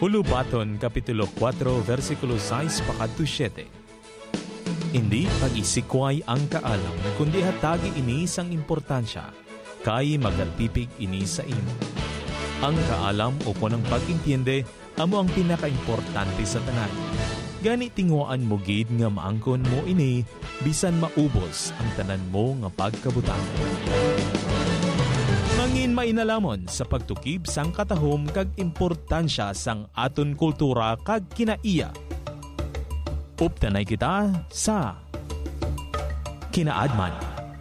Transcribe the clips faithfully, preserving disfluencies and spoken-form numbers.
Hulubaton, Kapitulo four, versikulo six pakadto siyete. Hindi pag-isikway ang kaalam, kundi hatagi ini sang importansya, kay magatipig ini sa imo. Ang kaalam o punang pag-intindi, amo ang pinaka-importante sa tanan. Gani tinguan mo gid nga maangkon mo ini, bisan maubos ang tanan mo nga pagkabutang. Mangin mainalamon sa pagtukib sang katahom kag importansya sang aton kultura kag kinaiya. Uptanay kita sa Kinaadman.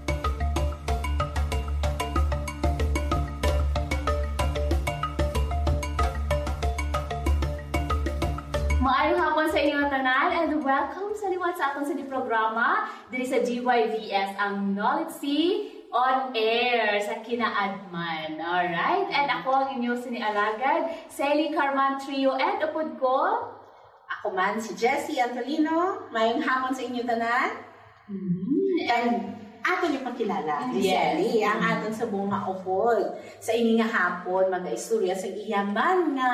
Maayong hapon sa inyong tanan and welcome sa liwat sa atong sa programa diri sa G Y V S ang Knowledge C on air sa Kinaadman. Alright? And ako ang inyong sinialagad, Sally Carman Trio, and upod ko, ako man si Jessie Antolino. Mayong hapon sa inyong tanan. Mm-hmm. And aton yung pakilala ni yes. Sally, ang aton sa buong maupod. Sa ini nga hapon, mag-istorya sa iyaman nga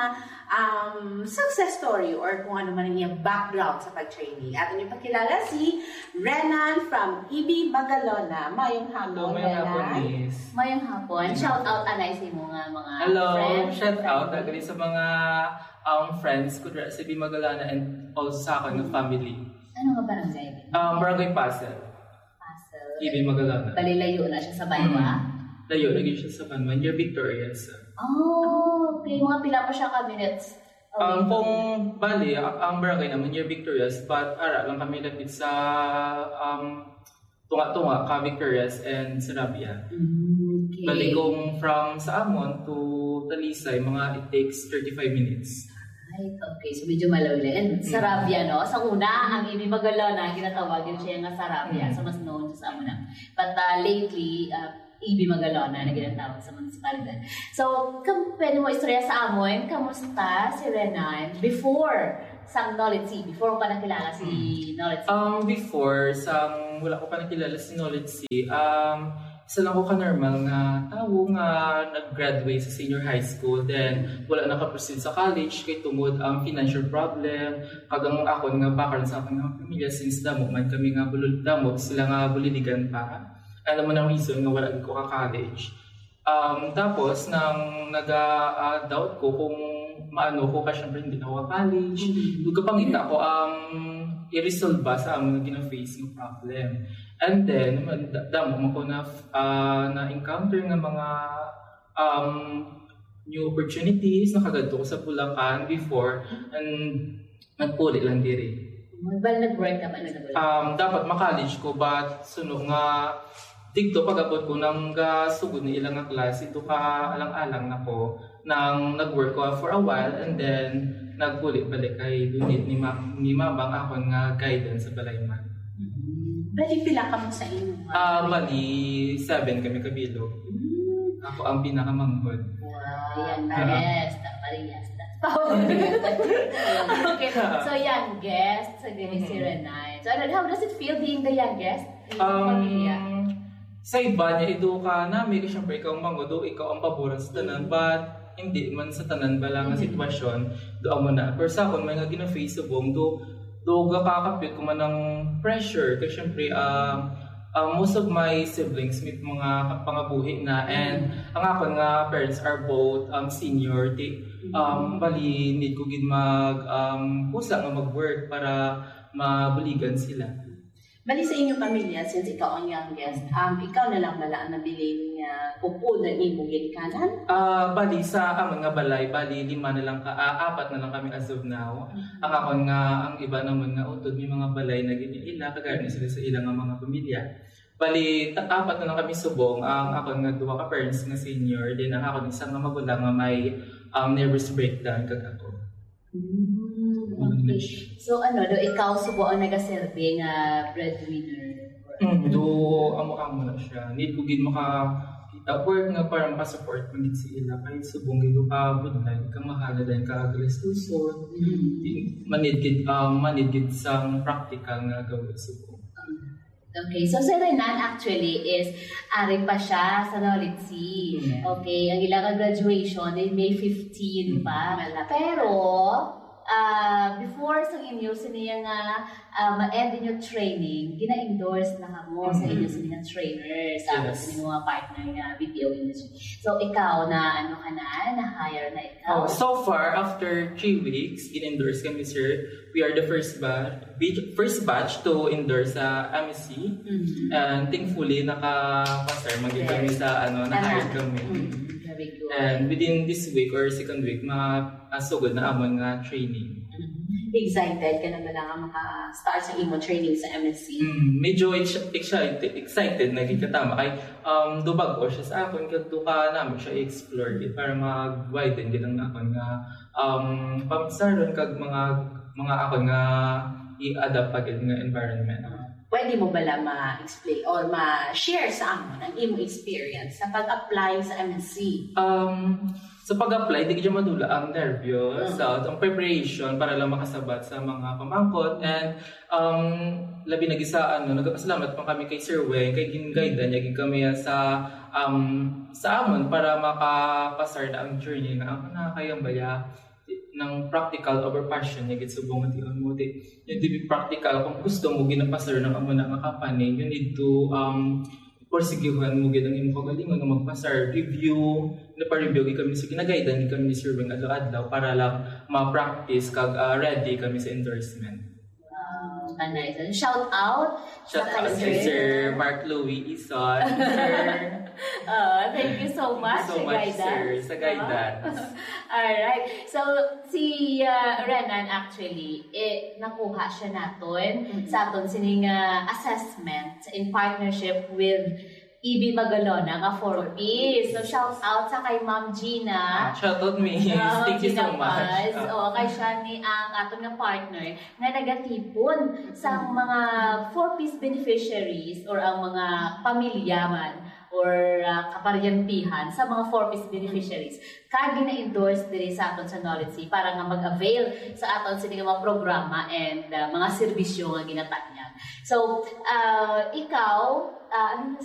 um, success story or kung ano man ang iyang background sa pag-training. Aton yung pakilala si Renan from E B Magalona. Mayong hapon, Mayong hapon, Renan. miss. Mayong hapon. Shout out anay sa mo nga mga Hello, friends. shout out agad sa mga um, friends ko sa E B Magalona and also sa akin ng family. Ano nga barangay? Um, Barangay Pasel. Pasel. E B Magalona. Balilayo na siya sa Banwa? Mm. Layo, lagi siya sa Banwa. Near Victorias. Oh, okay. Mga pila pa siya ka minutes. Okay. Um, kung bali, ang barangay naman near Victorias, but ara lang kami lapit sa um, tunga-tunga, ka Victorias and Sarabia. Okay. Bali kung from sa Amon to Talisay, mga it takes thirty-five minutes. Ay, okay. So medyo malawili. And Sarabia, no? Sa una, ang E B Magalona, ginatawagin siya nga Sarabia. So mas known siya sa amuna. But uh, lately, uh, E B Magalona na ginatawag sa municipalidad. So, kung pwede mo istorya sa amon, kamusta si Renan before sa Knowledge C? Before pa nakilala si Knowledge C? Um, before, sa wala ko pa nakilala si Knowledge C, um, isa lang ko ka-normal nga tao nga nag-graduate sa senior high school, then wala nakaproceed sa college kay tungod ang financial problem, kagang ako nga background sa aking mga pamilya since damo man kami nga bulol damo, sila nga buliligan pa. Alam mo ng reason nga wala ko ka-college. Um, tapos, nang nag-doubt ko kung maano ko, kasi syempre hindi na ako college. Mm-hmm. Kapangita ko ang um, i-resolve ba sa aming gina-face ng problem. And then, damo mo ko na, uh, na-encounter ng mga um, new opportunities, nakagadto ko sa Bulacan before, and nagpuli lang diri. Well, nag-work ka ba? Um, dapat ma-college ko, but sunog nga, dito pag-abot ko nang gasugod ni ilang nga klase, ito ka alang-alang na ko nang nag-work ko for a while and then nagpulit-balik kay dunit ni, ma ni Mabang ako nga guidance sa Balayman. Mm-hmm. Bali pila ka mo sa inyo? Ah, uh, bali seven kami kabilo. Mm-hmm. Ako ang pinakamanggod. Wow, yan, yes, parehas. Okay, so youngest, so ganyan si Renay. So how does it feel being the youngest in um, pamilya? Sa iba niya, ito ka namin, kasi syempre ikaw ang mangodo, ikaw ang paboran sa tanan, but hindi man sa tanan ba lang ang sitwasyon, doon mo na. Pero sa akin, may nga gina-face sa buong, do, do kakapit ko man ng pressure, kasi syempre, uh, uh, most of my siblings may mga pangabuhi na, and ang ako nga parents are both um, senior, they, um, bali, need ko gid mag, um, pusa nga mag-work para mabuligan sila. Bali sa inyong pamilya, since ikaw ang youngest, um, ikaw na lang bala ang nabili niya pupo na ni Mugin Kanan? Uh, bali sa amang nga balay, bali lima na lang, ka, uh, apat na lang kami as of now. Mm-hmm. Ang ako nga, ang iba naman nga utod, may mga balay na ganyan ila, kagaya sila sa ilang mga pamilya. Bali, apat na lang kami subong, ang ako nga duwa ka parents nga senior, din ang ako isang nga magulang nga may um, nervous breakdown kag ako. Mm-hmm. Okay. So ano, do ikaw subo ang nagaserve nga breadwinner? Mm, do amo-amo na siya. Need ko gid makakita work nga para maka-support mo gid si ila kay subong gid ka budlay ka mahala din ka agresusod. Mm. Manid gid um manid gid sang practical nga gawin subong. Okay, so si Renan actually is ari pa siya sa Knowledge C. Mm. Okay, ang ilang graduation ay May fifteenth pa. Pero uh, before sa inyo siniya nga uh, ma-end in your training, gina-endorse na kamo mm-hmm. sa inyo sa mga trainers, sa yes. sa mga partner nga B P O industry. So ikaw na ano ka na, na-hire na ikaw? Oh, so far, after three weeks, in-endorse kami, sir. We are the first batch, first batch to endorse sa M S C. Mm-hmm. And thankfully, naka-pasar, magiging kami sa ano, na-hire kami. Mm-hmm. Very good. And within this week or second week, ma-sugod na amon nga training. Mm-hmm. Excited ka na ba lang maka-start sa imo training sa M S C? Mm, medyo ex- excited, excited na gikatama kay um dubag ko siya sa akon kadto ka namin siya i-explore it para mag-widen gid ang akon nga um pamsaron kag mga mga akon nga i-adapt pa gid nga environment. Pwede mo ba lang ma-explain or ma-share sa amon ang imo experience sa pag-apply sa M S C? Um Sa pag-apply, di ka madula ang nervyos, uh-huh. so, ang preparation para lang makasabat sa mga pamangkot. And um, labi na gisa, ano, nagpasalamat pa kami kay Sir Weng, kay gin-guide niya, kami sa um, sa amon para makapasar na ang journey na ako na kayang baya ng practical over passion niya gitsubong at iyon mo. Di, yung di practical, kung gusto mo ginapasar ng amon na nga company, you need to um, porsigihan mo gid ang imong kagalingon nga magpasar review na pa-review kami sa ginagaidan kami ni Sir Weng adlaw-adlaw para lang ma-practice kag uh, ready kami sa endorsement. Wow, nice. Shout out Shout out sa si Sir Mark Louie Ison. Sir. Uh, thank you so much, thank you so much sir, sa guidance. Uh, Alright. So, si uh, Renan actually, eh, nakuha siya naton mm-hmm. sa aton sining uh, assessment in partnership with E B Magalona nga four Ps. So, shout out sa kay Ma'am Gina. Shout out me. Uh, Thank you so much. Uh, o, kay siya ni ang aton nga partner nga nagatipon sa mga four Ps beneficiaries or ang mga pamilya man or uh, kaparyampihan sa mga four Ps beneficiaries. Kagi na-endorse diri sa aton sa Knowledge C para nga mag-avail sa aton sa mga programa and uh, mga serbisyo nga ginatanyag. So, uh, ikaw, uh, ano